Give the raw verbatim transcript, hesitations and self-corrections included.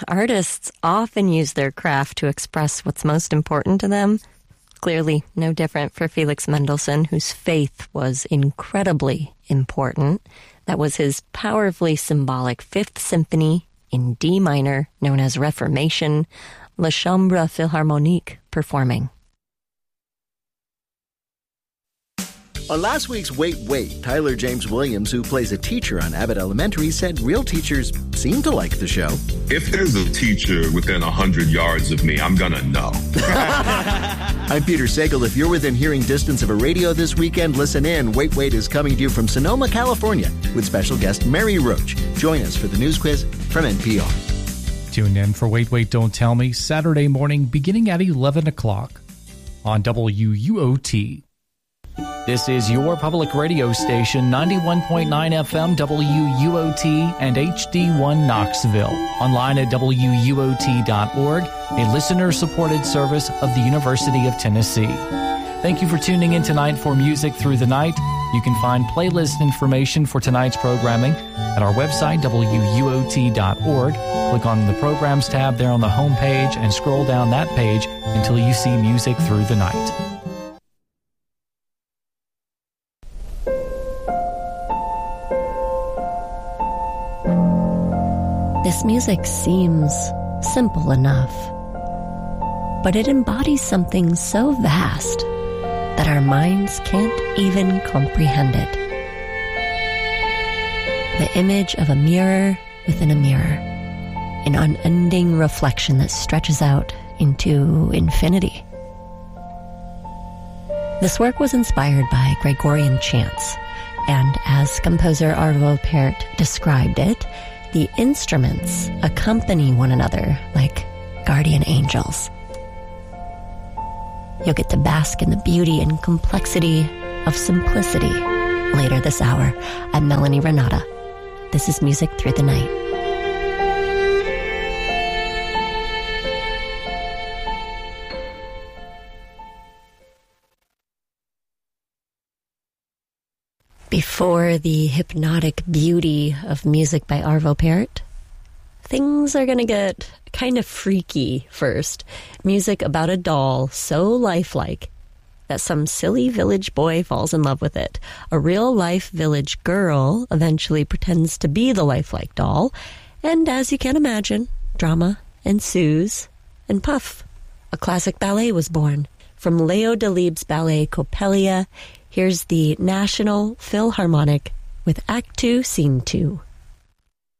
artists often use their craft to express what's most important to them. Clearly no different for Felix Mendelssohn, whose faith was incredibly important. That was his powerfully symbolic Fifth Symphony in D minor, known as Reformation, La Chambre Philharmonique performing. On last week's Wait, Wait, Tyler James Williams, who plays a teacher on Abbott Elementary, said real teachers seem to like the show. If there's a teacher within one hundred yards of me, I'm gonna know. I'm Peter Sagal. If you're within hearing distance of a radio this weekend, listen in. Wait, Wait is coming to you from Sonoma, California, with special guest Mary Roach. Join us for the news quiz from N P R. Tune in for Wait, Wait, Don't Tell Me, Saturday morning beginning at eleven o'clock on W U O T. This is your public radio station, ninety-one point nine F M W U O T and H D one Knoxville. Online at W U O T dot org, a listener-supported service of the University of Tennessee. Thank you for tuning in tonight for Music Through the Night. You can find playlist information for tonight's programming at our website, W U O T dot org. Click on the Programs tab there on the home page and scroll down that page until you see Music Through the Night. This music seems simple enough, but it embodies something so vast that our minds can't even comprehend it. The image of a mirror within a mirror, an unending reflection that stretches out into infinity. This work was inspired by Gregorian chants, and as composer Arvo Pärt described it, the instruments accompany one another like guardian angels. You'll get to bask in the beauty and complexity of simplicity later this hour. I'm Melanie Renata. This is Music Through the Night. Before the hypnotic beauty of music by Arvo Pärt, things are going to get kind of freaky first. Music about a doll so lifelike that some silly village boy falls in love with it. A real-life village girl eventually pretends to be the lifelike doll, and as you can imagine, drama ensues, and puff, a classic ballet was born. From Leo Delibes' ballet Coppelia, here's the National Philharmonic with Act Two, Scene Two.